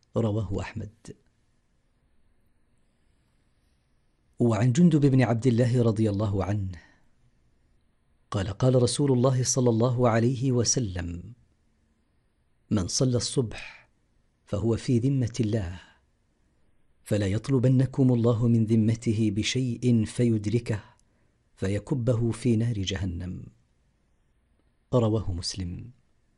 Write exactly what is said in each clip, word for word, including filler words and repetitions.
رواه أحمد. وعن جندب بن عبد الله رضي الله عنه قال قال رسول الله صلى الله عليه وسلم: من صلى الصبح فهو في ذمة الله، فلا يطلبنكم الله من ذمته بشيء فيدركه فيكبه في نار جهنم. رواه مسلم.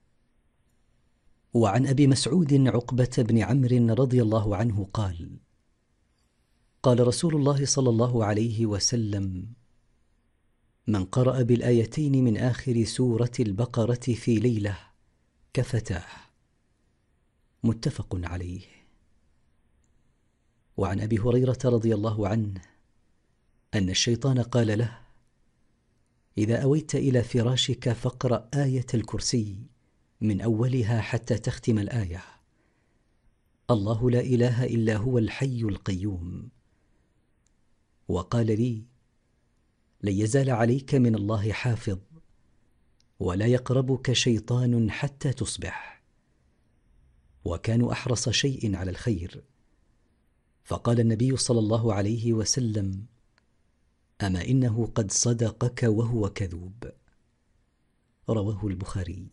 وعن أبي مسعود عقبة بن عمرو رضي الله عنه قال قال رسول الله صلى الله عليه وسلم: من قرأ بالآيتين من آخر سورة البقرة في ليلة كفتاه. متفق عليه. وعن أبي هريرة رضي الله عنه أن الشيطان قال له: إذا أويت إلى فراشك فاقرأ آية الكرسي من أولها حتى تختم الآية: الله لا إله إلا هو الحي القيوم. وقال لي: لن يزال عليك من الله حافظ، ولا يقربك شيطان حتى تصبح. وكانوا أحرص شيء على الخير، فقال النبي صلى الله عليه وسلم: أما إنه قد صدقك وهو كذوب. رواه البخاري.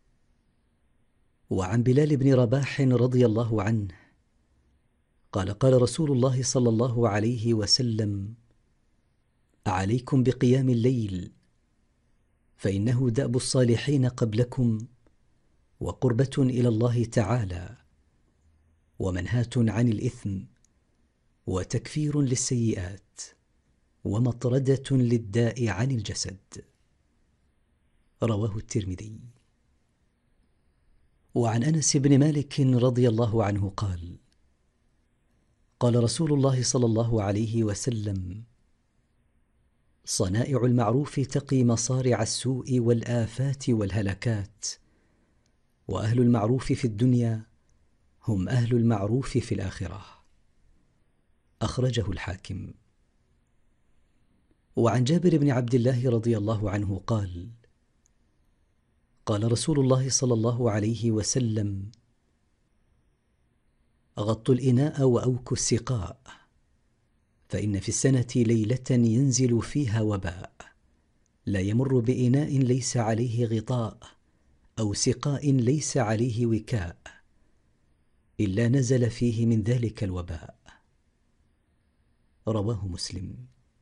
وعن بلال بن رباح رضي الله عنه قال قال رسول الله صلى الله عليه وسلم: عليكم بقيام الليل، فإنه دأب الصالحين قبلكم، وقربة إلى الله تعالى، ومنهاة عن الإثم، وتكفير للسيئات، ومطردة للداء عن الجسد. رواه الترمذي. وعن أنس بن مالك رضي الله عنه قال قال رسول الله صلى الله عليه وسلم: صنائع المعروف تقي مصارع السوء والآفات والهلكات، وأهل المعروف في الدنيا هم أهل المعروف في الآخرة. أخرجه الحاكم. وعن جابر بن عبد الله رضي الله عنه قال قال رسول الله صلى الله عليه وسلم: غطوا الإناء وأوكوا السقاء، فإن في السنة ليلة ينزل فيها وباء، لا يمر بإناء ليس عليه غطاء أو سقاء ليس عليه وكاء إلا نزل فيه من ذلك الوباء. رواه مسلم.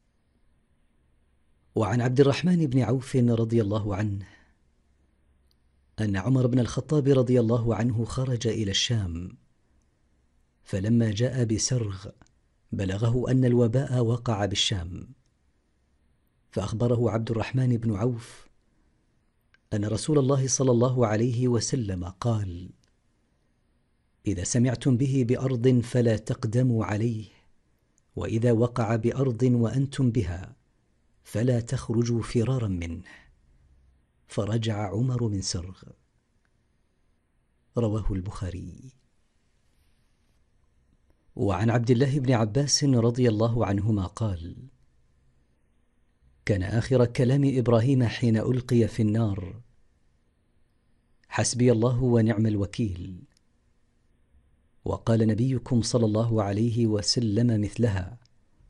وعن عبد الرحمن بن عوف رضي الله عنه أن عمر بن الخطاب رضي الله عنه خرج إلى الشام، فلما جاء بسرغ بلغه أن الوباء وقع بالشام، فأخبره عبد الرحمن بن عوف أن رسول الله صلى الله عليه وسلم قال: إذا سمعتم به بأرض فلا تقدموا عليه، وإذا وقع بأرض وأنتم بها فلا تخرجوا فرارا منه. فرجع عمر من سرغ. رواه البخاري. وعن عبد الله بن عباس رضي الله عنهما قال: كان آخر كلام إبراهيم حين ألقي في النار: حسبي الله ونعم الوكيل. وقال نبيكم صلى الله عليه وسلم مثلها: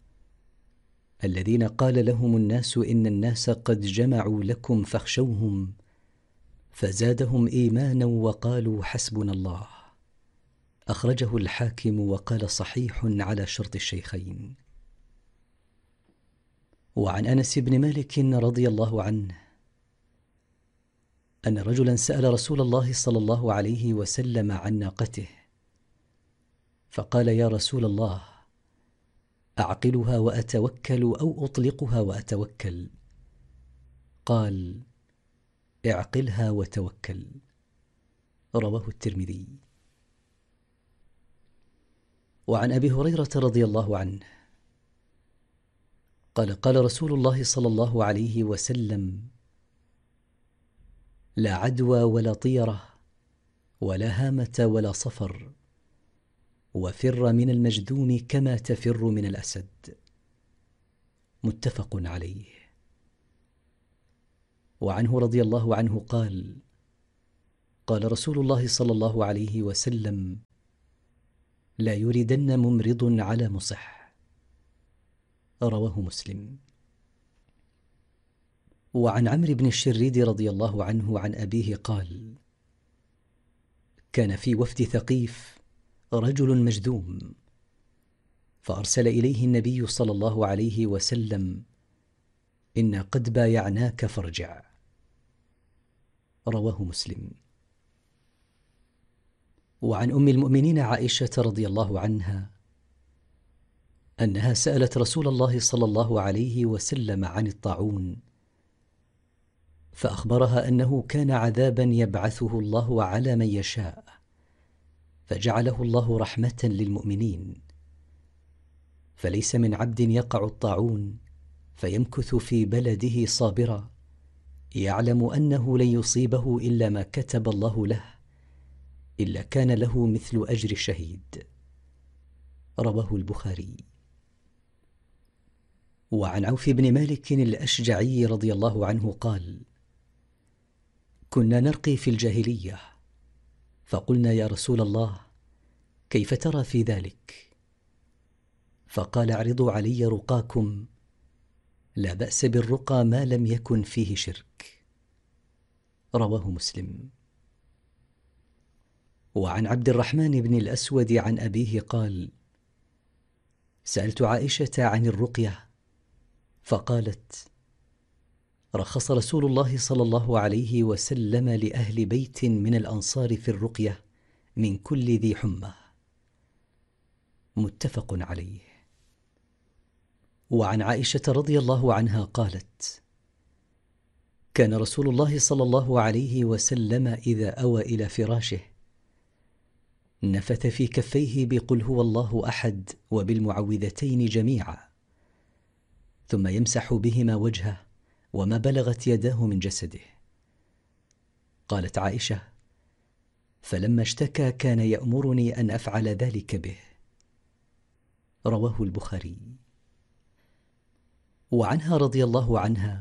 الذين قال لهم الناس إن الناس قد جمعوا لكم فاخشوهم، فزادهم إيمانا وقالوا حسبنا الله. أخرجه الحاكم وقال صحيح على شرط الشيخين. وعن أنس بن مالك رضي الله عنه أن رجلا سأل رسول الله صلى الله عليه وسلم عن ناقته، فقال: يا رسول الله، أعقلها وأتوكل أو أطلقها وأتوكل؟ قال: اعقلها وتوكل. رواه الترمذي. وعن أبي هريرة رضي الله عنه قال قال رسول الله صلى الله عليه وسلم: لا عدوى ولا طيرة ولا هامة ولا صفر، وفر من المجذوم كما تفر من الأسد. متفق عليه. وعنه رضي الله عنه قال قال رسول الله صلى الله عليه وسلم: لا يردن ممرض على مصح. رواه مسلم. وعن عمرو بن الشريد رضي الله عنه عن أبيه قال: كان في وفد ثقيف رجل مجذوم، فأرسل إليه النبي صلى الله عليه وسلم: إنا قد بايعناك فارجع. رواه مسلم. وعن أم المؤمنين عائشة رضي الله عنها أنها سألت رسول الله صلى الله عليه وسلم عن الطاعون، فأخبرها أنه كان عذابا يبعثه الله على من يشاء، فجعله الله رحمة للمؤمنين، فليس من عبد يقع الطاعون فيمكث في بلده صابرا يعلم أنه لن يصيبه إلا ما كتب الله له، إلا كان له مثل أجر الشهيد. رواه البخاري. وعن عوف بن مالك الأشجعي رضي الله عنه قال: كنا نرقي في الجاهلية، فقلنا: يا رسول الله، كيف ترى في ذلك؟ فقال: اعرضوا علي رقاكم، لا بأس بالرقى ما لم يكن فيه شرك. رواه مسلم. وعن عبد الرحمن بن الأسود عن أبيه قال: سألت عائشة عن الرقية، فقالت: رخص رسول الله صلى الله عليه وسلم لأهل بيت من الأنصار في الرقية من كل ذي حمى. متفق عليه. وعن عائشة رضي الله عنها قالت: كان رسول الله صلى الله عليه وسلم إذا أوى إلى فراشه نفث في كفيه بقل هو الله أحد وبالمعوذتين جميعا، ثم يمسح بهما وجهه وما بلغت يداه من جسده. قالت عائشة: فلما اشتكى كان يأمرني أن أفعل ذلك به. رواه البخاري. وعنها رضي الله عنها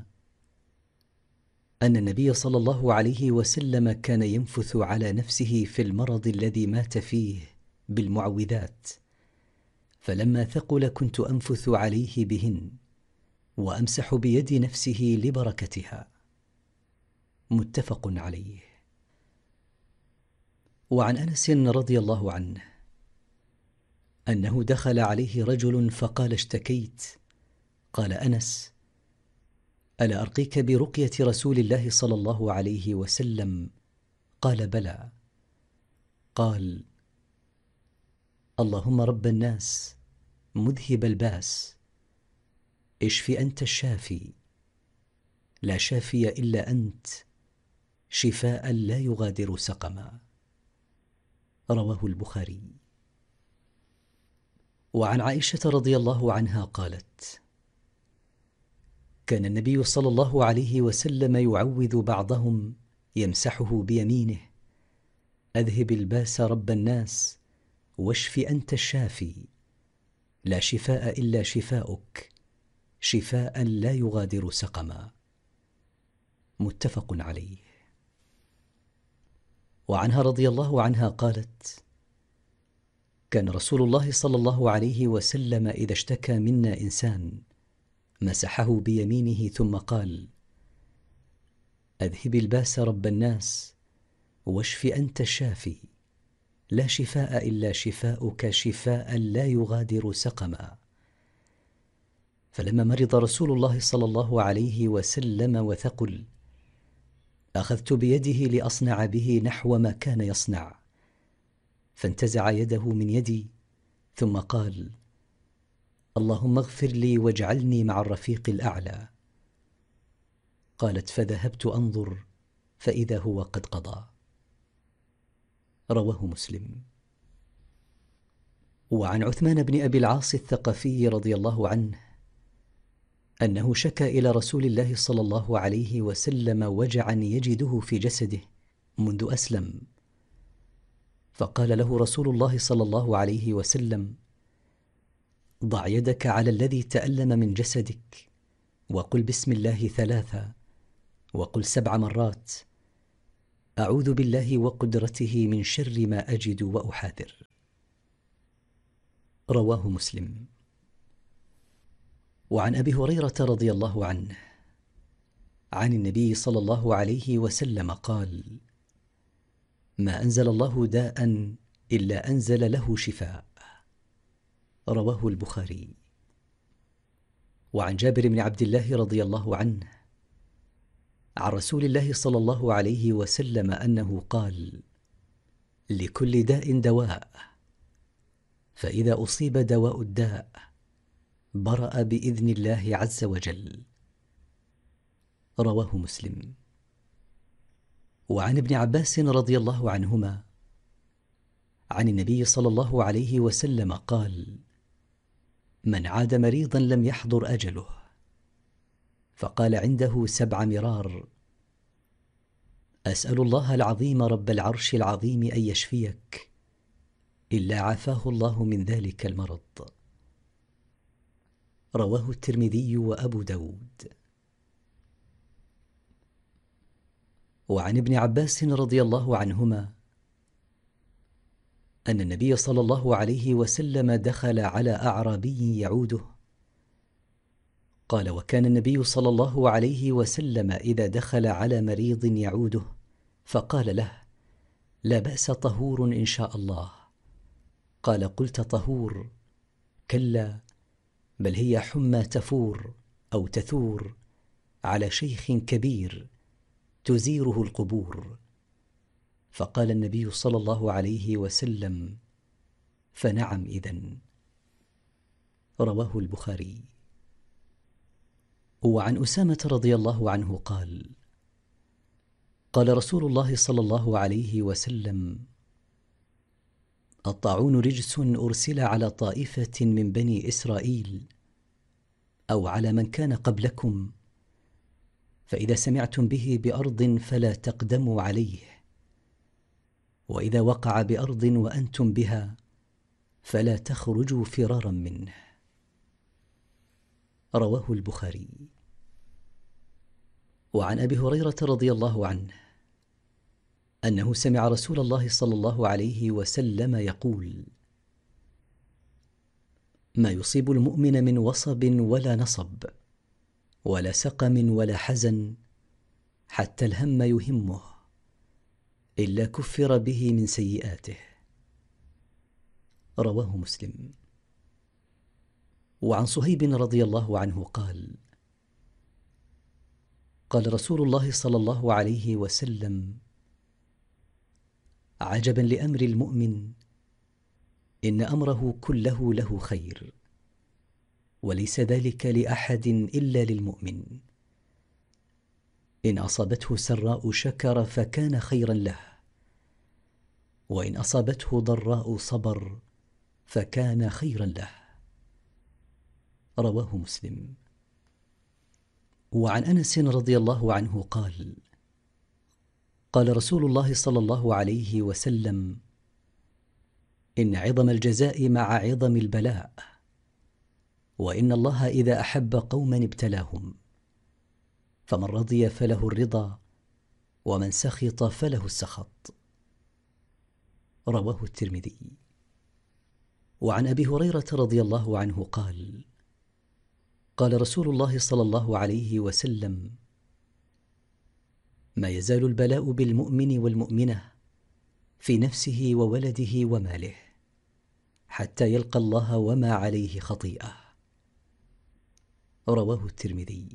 أن النبي صلى الله عليه وسلم كان ينفث على نفسه في المرض الذي مات فيه بالمعوذات، فلما ثقل كنت أنفث عليه بهن وأمسح بيد نفسه لبركتها. متفق عليه. وعن أنس رضي الله عنه أنه دخل عليه رجل فقال: اشتكيت. قال أنس: ألا أرقيك برقية رسول الله صلى الله عليه وسلم؟ قال: بلى. قال: اللهم رب الناس مذهب الباس، اشف أنت الشافي، لا شافي إلا أنت، شفاء لا يغادر سقما. رواه البخاري. وعن عائشة رضي الله عنها قالت: كان النبي صلى الله عليه وسلم يعوذ بعضهم يمسحه بيمينه: أذهب الباس رب الناس، واشف أنت الشافي، لا شفاء إلا شفاؤك، شفاء لا يغادر سقما. متفق عليه. وعنها رضي الله عنها قالت: كان رسول الله صلى الله عليه وسلم إذا اشتكى منا إنسان مسحه بيمينه ثم قال: أذهب الباس رب الناس، واشف أنت الشافي، لا شفاء إلا شفاؤك، شفاء لا يغادر سقما. فلما مرض رسول الله صلى الله عليه وسلم وثقل أخذت بيده لأصنع به نحو ما كان يصنع، فانتزع يده من يدي ثم قال: اللهم اغفر لي واجعلني مع الرفيق الأعلى. قالت: فذهبت أنظر فإذا هو قد قضى. رواه مسلم. وعن عثمان بن أبي العاص الثقفي رضي الله عنه أنه شكى إلى رسول الله صلى الله عليه وسلم وجعا يجده في جسده منذ أسلم، فقال له رسول الله صلى الله عليه وسلم: ضع يدك على الذي تألم من جسدك، وقل بسم الله ثلاثة، وقل سبع مرات: أعوذ بالله وقدرته من شر ما أجد وأحاذر. رواه مسلم. وعن أبي هريرة رضي الله عنه عن النبي صلى الله عليه وسلم قال: ما أنزل الله داء إلا أنزل له شفاء. رواه البخاري. وعن جابر بن عبد الله رضي الله عنه عن رسول الله صلى الله عليه وسلم أنه قال: لكل داء دواء، فإذا أصيب دواء الداء برأ بإذن الله عز وجل. رواه مسلم. وعن ابن عباس رضي الله عنهما عن النبي صلى الله عليه وسلم قال: من عاد مريضا لم يحضر أجله، فقال عنده سبع مرار: أسأل الله العظيم رب العرش العظيم أن يشفيك، إلا عافاه الله من ذلك المرض. رواه الترمذي وأبو داود. وعن ابن عباس رضي الله عنهما أن النبي صلى الله عليه وسلم دخل على أعرابي يعوده، قال: وكان النبي صلى الله عليه وسلم إذا دخل على مريض يعوده فقال له: لا بأس، طهور إن شاء الله. قال: قلت طهور؟ كلا، بل هي حمى تفور أو تثور على شيخ كبير تزيره القبور. فقال النبي صلى الله عليه وسلم: فنعم إذن. رواه البخاري. وعن أسامة رضي الله عنه قال: قال رسول الله صلى الله عليه وسلم: الطاعون رجس أرسل على طائفة من بني إسرائيل أو على من كان قبلكم، فإذا سمعتم به بأرض فلا تقدموا عليه، وإذا وقع بأرض وأنتم بها فلا تخرجوا فرارا منه. رواه البخاري. وعن أبي هريرة رضي الله عنه أنه سمع رسول الله صلى الله عليه وسلم يقول: ما يصيب المؤمن من وصب ولا نصب ولا سقم ولا حزن حتى الهم يهمه إلا كفر به من سيئاته. رواه مسلم. وعن صهيب رضي الله عنه قال: قال رسول الله صلى الله عليه وسلم: عجبا لأمر المؤمن، إن أمره كله له خير، وليس ذلك لأحد إلا للمؤمن. إن أصابته سراء شكر فكان خيرا له، وإن أصابته ضراء صبر فكان خيرا له. رواه مسلم. وعن أنس رضي الله عنه قال: قال رسول الله صلى الله عليه وسلم: إن عظم الجزاء مع عظم البلاء، وإن الله إذا أحب قوما ابتلاهم، فمن رضي فله الرضا، ومن سخط فله السخط. رواه الترمذي. وعن أبي هريرة رضي الله عنه قال: قال رسول الله صلى الله عليه وسلم: ما يزال البلاء بالمؤمن والمؤمنة في نفسه وولده وماله حتى يلقى الله وما عليه خطيئة. رواه الترمذي.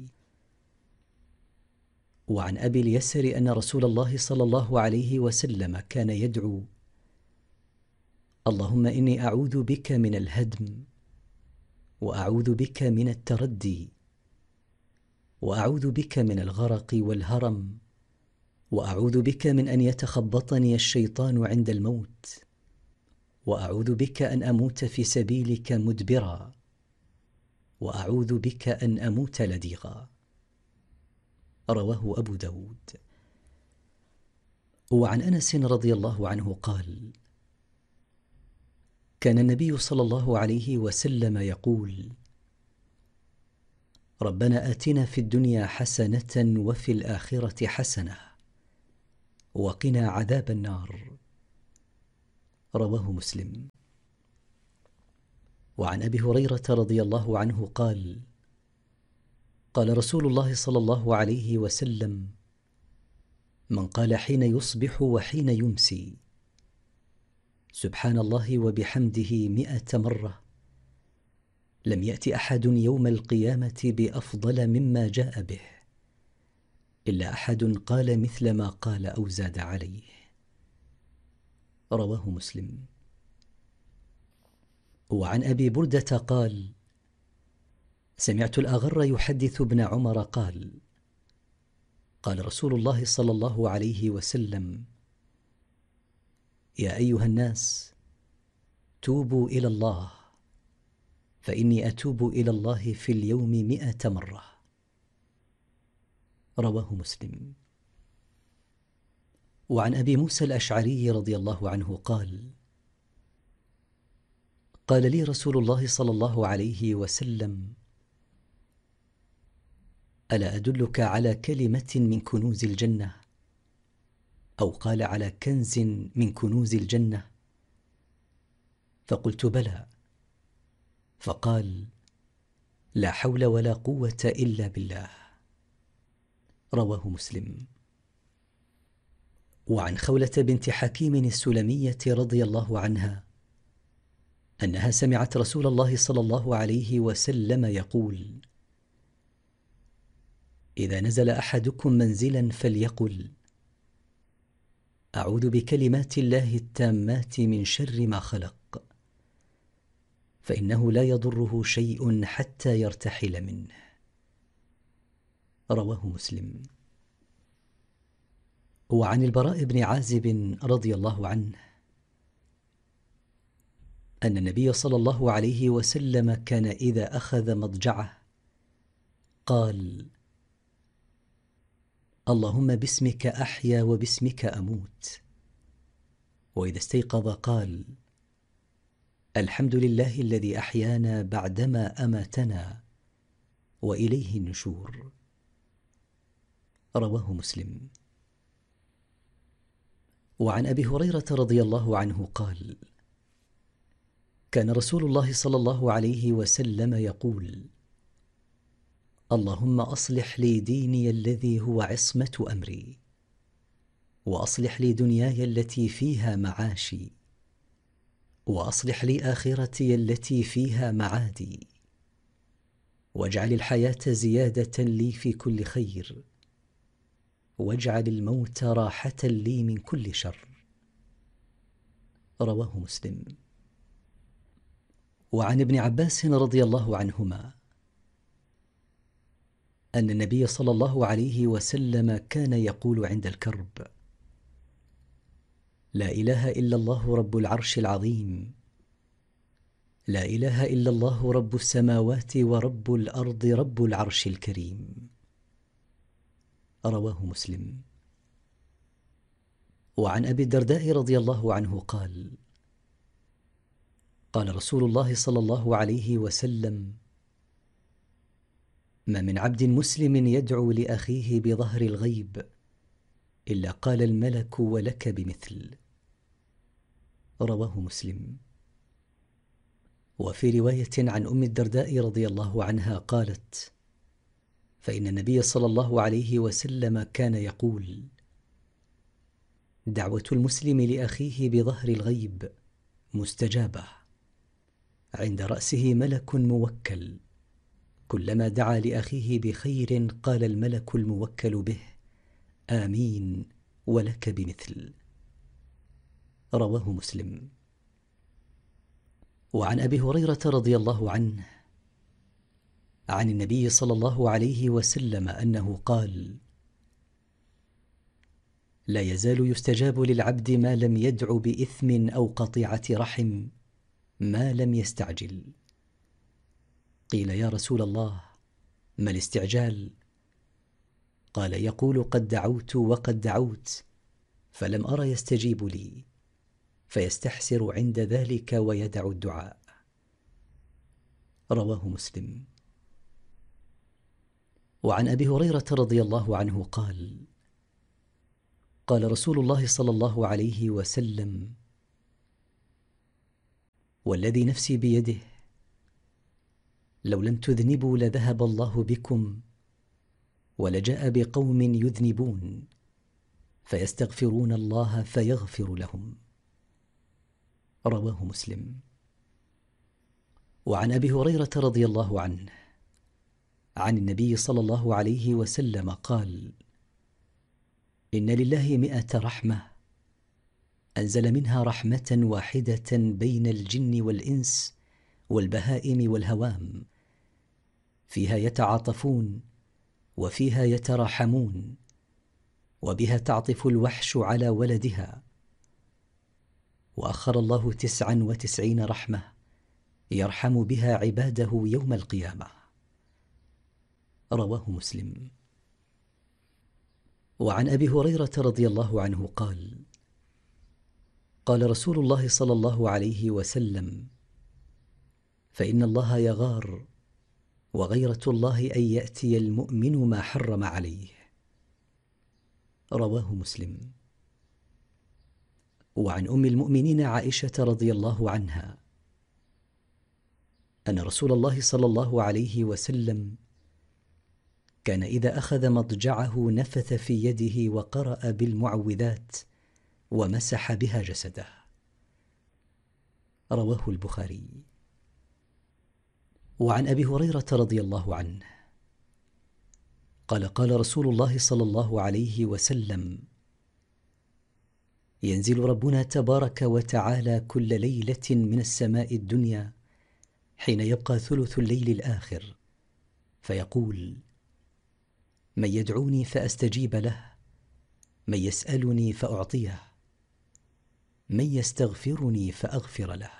وعن أبي اليسر أن رسول الله صلى الله عليه وسلم كان يدعو: اللهم إني أعوذ بك من الهدم، وأعوذ بك من التردي، وأعوذ بك من الغرق والهرم، وأعوذ بك من أن يتخبطني الشيطان عند الموت، وأعوذ بك أن أموت في سبيلك مدبرا، وأعوذ بك أن أموت لديغا. رواه أبو داود. وعن أنس رضي الله عنه قال: كان النبي صلى الله عليه وسلم يقول: ربنا آتنا في الدنيا حسنة وفي الآخرة حسنة وقنا عذاب النار. رواه مسلم. وعن أبي هريرة رضي الله عنه قال: قال رسول الله صلى الله عليه وسلم: من قال حين يصبح وحين يمسي سبحان الله وبحمده مئة مرة لم يأت أحد يوم القيامة بأفضل مما جاء به إلا أحد قال مثل ما قال أو زاد عليه. رواه مسلم. وعن أبي بردة قال: سمعت الأغر يحدث ابن عمر قال: قال رسول الله صلى الله عليه وسلم: يا أيها الناس توبوا إلى الله فإني أتوب إلى الله في اليوم مئة مرة. رواه مسلم. وعن أبي موسى الأشعري رضي الله عنه قال: قال لي رسول الله صلى الله عليه وسلم: ألا أدلك على كلمة من كنوز الجنة؟ أو قال على كنز من كنوز الجنة؟ فقلت بلى. فقال: لا حول ولا قوة إلا بالله. رواه مسلم. وعن خولة بنت حكيم السلمية رضي الله عنها أنها سمعت رسول الله صلى الله عليه وسلم يقول: إذا نزل أحدكم منزلا فليقل: أعوذ بكلمات الله التامات من شر ما خلق، فإنه لا يضره شيء حتى يرتحل منه. رواه مسلم. وعن البراء بن عازب رضي الله عنه أن النبي صلى الله عليه وسلم كان إذا أخذ مضجعه قال: اللهم باسمك أحيا وباسمك أموت. وإذا استيقظ قال: الحمد لله الذي أحيانا بعدما أماتنا وإليه النشور. رواه مسلم. وعن أبي هريرة رضي الله عنه قال: كان رسول الله صلى الله عليه وسلم يقول: اللهم أصلح لي ديني الذي هو عصمة أمري، وأصلح لي دنياي التي فيها معاشي، وأصلح لي آخرتي التي فيها معادي، واجعل الحياة زيادة لي في كل خير، واجعل الموت راحة لي من كل شر. رواه مسلم. وعن ابن عباس رضي الله عنهما أن النبي صلى الله عليه وسلم كان يقول عند الكرب: لا إله إلا الله رب العرش العظيم، لا إله إلا الله رب السماوات ورب الأرض رب العرش الكريم. رواه مسلم. وعن أبي الدرداء رضي الله عنه قال: قال رسول الله صلى الله عليه وسلم: ما من عبد مسلم يدعو لأخيه بظهر الغيب إلا قال الملك ولك بمثل. رواه مسلم. وفي رواية عن أم الدرداء رضي الله عنها قالت: فإن النبي صلى الله عليه وسلم كان يقول: دعوة المسلم لأخيه بظهر الغيب مستجابة، عند رأسه ملك موكل، كلما دعا لأخيه بخير قال الملك الموكل به: آمين ولك بمثل. رواه مسلم. وعن أبي هريرة رضي الله عنه عن النبي صلى الله عليه وسلم أنه قال: لا يزال يستجاب للعبد ما لم يدع بإثم أو قطيعة رحم ما لم يستعجل. قيل: يا رسول الله ما الاستعجال؟ قال: يقول قد دعوت وقد دعوت فلم أر يستجيب لي، فيستحسر عند ذلك ويدع الدعاء. رواه مسلم. وعن أبي هريرة رضي الله عنه قال: قال رسول الله صلى الله عليه وسلم: والذي نفسي بيده لو لم تذنبوا لذهب الله بكم ولجاء بقوم يذنبون فيستغفرون الله فيغفر لهم. رواه مسلم. وعن أبي هريرة رضي الله عنه عن النبي صلى الله عليه وسلم قال: إن لله مئة رحمة أنزل منها رحمة واحدة بين الجن والإنس والبهائم والهوام، فيها يتعاطفون وفيها يتراحمون، وبها تعطف الوحش على ولدها. وأخر الله تسعا وتسعين رحمة يرحم بها عباده يوم القيامة. رواه مسلم. وعن أبي هريرة رضي الله عنه قال: قال رسول الله صلى الله عليه وسلم: فإن الله يغار، وغيرة الله أن يأتي المؤمن ما حرم عليه. رواه مسلم. وعن أم المؤمنين عائشة رضي الله عنها أن رسول الله صلى الله عليه وسلم كان إذا أخذ مضجعه نفث في يده وقرأ بالمعوذات ومسح بها جسده. رواه البخاري. وعن أبي هريرة رضي الله عنه قال: قال رسول الله صلى الله عليه وسلم: ينزل ربنا تبارك وتعالى كل ليلة من السماء الدنيا حين يبقى ثلث الليل الآخر، فيقول: من يدعوني فأستجيب له، من يسألني فأعطيه، من يستغفرني فأغفر له.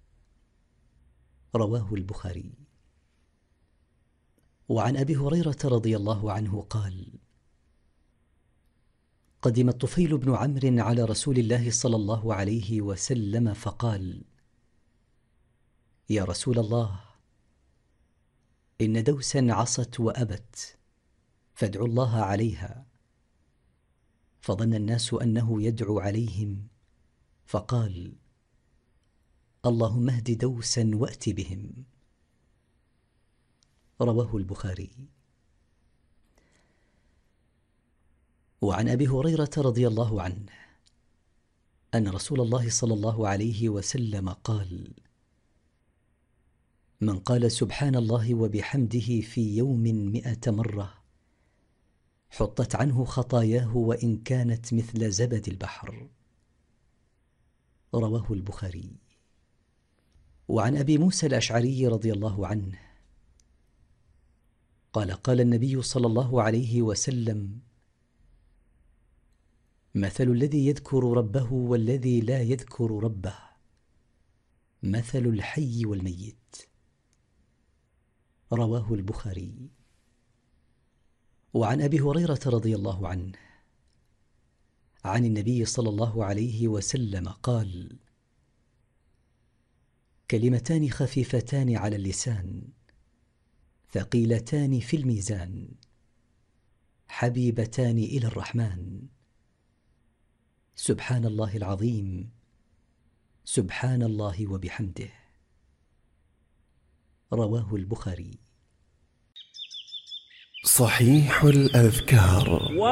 رواه البخاري. وعن أبي هريرة رضي الله عنه قال: قدم الطفيل بن عمرو على رسول الله صلى الله عليه وسلم فقال: يا رسول الله، إن دوسا عصت وأبت، فادعوا الله عليها. فظن الناس أنه يدعو عليهم، فقال: اللهم اهد دوسا وأت بهم. رواه البخاري. وعن أبي هريرة رضي الله عنه أن رسول الله صلى الله عليه وسلم قال: من قال سبحان الله وبحمده في يوم مئة مرة حطت عنه خطاياه وإن كانت مثل زبد البحر. رواه البخاري. وعن أبي موسى الأشعري رضي الله عنه قال: قال النبي صلى الله عليه وسلم: مثل الذي يذكر ربه والذي لا يذكر ربه مثل الحي والميت. رواه البخاري. وعن أبي هريرة رضي الله عنه عن النبي صلى الله عليه وسلم قال: كلمتان خفيفتان على اللسان ثقيلتان في الميزان حبيبتان إلى الرحمن، سبحان الله العظيم، سبحان الله وبحمده. رواه البخاري. صحيح الأذكار.